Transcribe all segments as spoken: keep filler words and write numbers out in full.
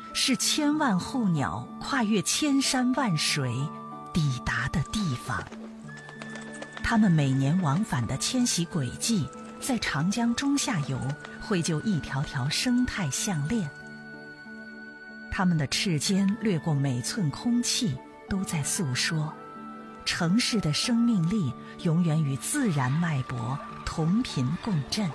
是千万候鸟跨越千山万水抵达的地方。它们每年往返的迁徙轨迹，在长江中下游绘就一条条生态项链。它们的翅尖掠过每寸空气，都在诉说城市的生命力永远与自然脉搏同频共振。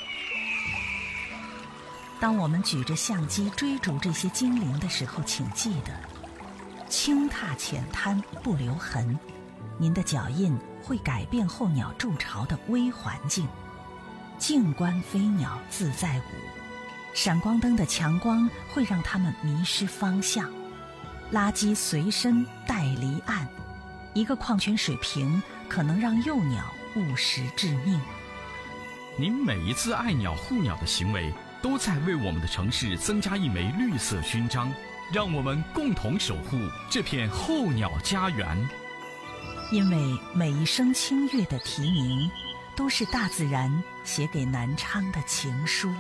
当我们举着相机追逐这些精灵的时候，请记得轻踏浅滩不留痕，您的脚印会改变候鸟筑巢的微环境。静观飞鸟自在舞，闪光灯的强光会让它们迷失方向。垃圾随身带离岸，一个矿泉水瓶可能让幼鸟误食致命。 您每一次爱鸟护鸟的行为，都在为我们的城市增加一枚绿色勋章，让我们共同守护这片候鸟家园。 因为每一声清越的啼鸣，都是大自然写给南昌的情书。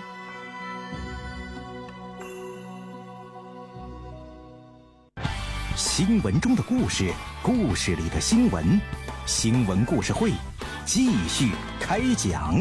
新闻中的故事，故事里的新闻，新闻故事会继续开讲。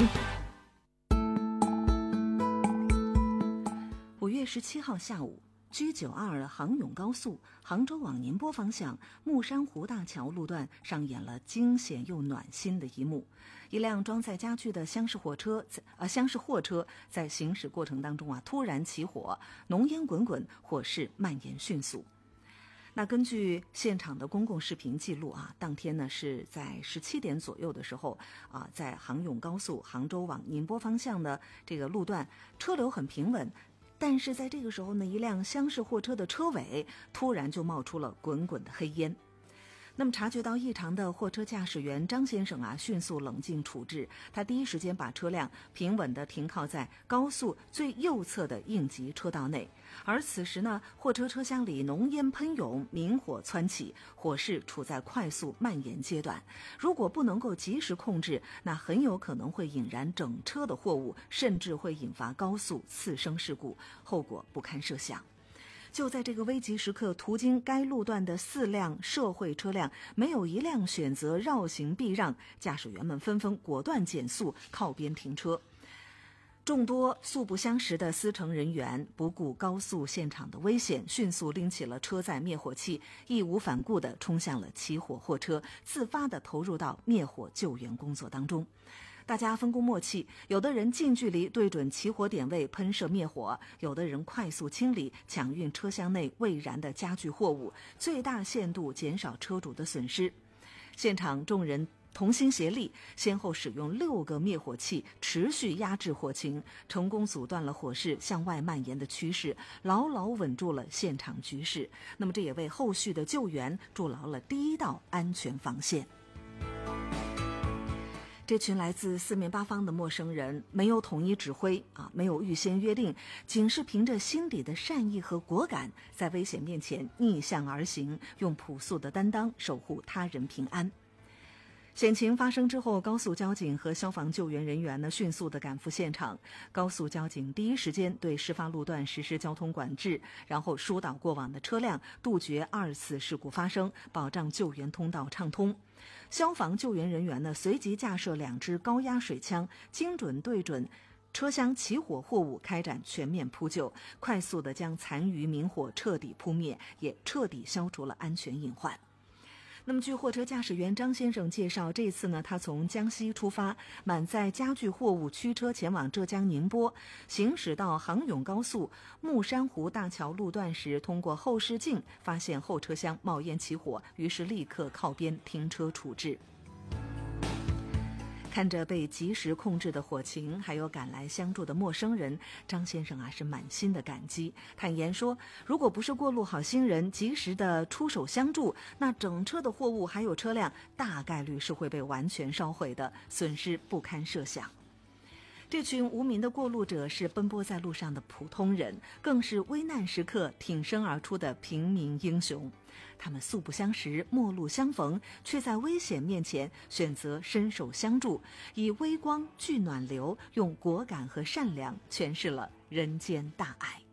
五月十七号下午，G 九二杭甬高速杭州往宁波方向木山湖大桥路段上演了惊险又暖心的一幕。一辆装载家具的厢式火车，呃，厢式货车在行驶过程当中啊，突然起火，浓烟滚滚，火势蔓延迅速。那根据现场的公共视频记录啊，当天呢是在十七点左右的时候啊，在杭甬高速杭州往宁波方向的这个路段，车流很平稳。但是在这个时候呢，一辆厢式货车的车尾突然就冒出了滚滚的黑烟。那么察觉到异常的货车驾驶员张先生啊，迅速冷静处置，他第一时间把车辆平稳地停靠在高速最右侧的应急车道内。而此时呢，货车车厢里浓烟喷涌，明火蹿起，火势处在快速蔓延阶段。如果不能够及时控制，那很有可能会引燃整车的货物，甚至会引发高速次生事故，后果不堪设想。就在这个危急时刻，途经该路段的四辆社会车辆没有一辆选择绕行避让，驾驶员们纷纷果断减速靠边停车。众多素不相识的司乘人员不顾高速现场的危险，迅速拎起了车载灭火器，义无反顾地冲向了起火货车，自发地投入到灭火救援工作当中。大家分工默契，有的人近距离对准起火点位喷射灭火，有的人快速清理抢运车厢内未燃的家具货物，最大限度减少车主的损失。现场众人同心协力，先后使用六个灭火器持续压制火情，成功阻断了火势向外蔓延的趋势，牢牢稳住了现场局势。那么这也为后续的救援筑牢了第一道安全防线。这群来自四面八方的陌生人没有统一指挥啊，没有预先约定，仅是凭着心底的善意和果敢，在危险面前逆向而行，用朴素的担当守护他人平安。险情发生之后，高速交警和消防救援人员呢迅速地赶赴现场。高速交警第一时间对事发路段实施交通管制，然后疏导过往的车辆，杜绝二次事故发生，保障救援通道畅通。消防救援人员呢随即架设两支高压水枪，精准对准车厢起火货物开展全面扑救，快速地将残余明火彻底扑灭，也彻底消除了安全隐患。那么据货车驾驶员张先生介绍，这次呢他从江西出发，满载家具货物驱车前往浙江宁波，行驶到杭甬高速木山湖大桥路段时，通过后视镜发现后车厢冒烟起火，于是立刻靠边停车处置。看着被及时控制的火情，还有赶来相助的陌生人，张先生啊是满心的感激。坦言说，如果不是过路好心人及时的出手相助，那整车的货物还有车辆大概率是会被完全烧毁的，损失不堪设想。这群无名的过路者是奔波在路上的普通人，更是危难时刻挺身而出的平民英雄。他们素不相识，陌路相逢，却在危险面前选择伸手相助，以微光聚暖流，用果敢和善良诠释了人间大爱。